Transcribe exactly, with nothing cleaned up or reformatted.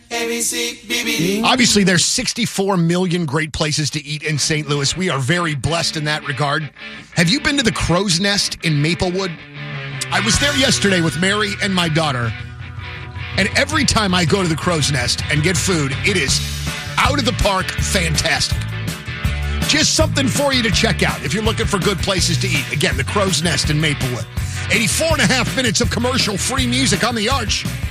A B C, B B D. Obviously, there's sixty-four million great places to eat in Saint Louis. We are very blessed in that regard. Have you been to the Crow's Nest in Maplewood? I was there yesterday with Mary and my daughter, and every time I go to the Crow's Nest and get food, it is out of the park fantastic. Just something for you to check out if you're looking for good places to eat. Again, the Crow's Nest in Maplewood. eighty-four and a half minutes of commercial-free music on the Arch.